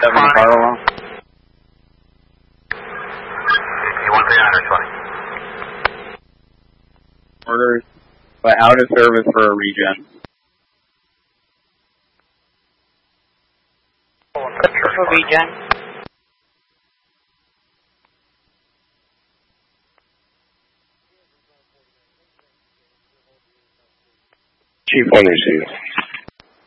7 car alarm. Orders, but out of service for a regen. For regen. Chief 1 received.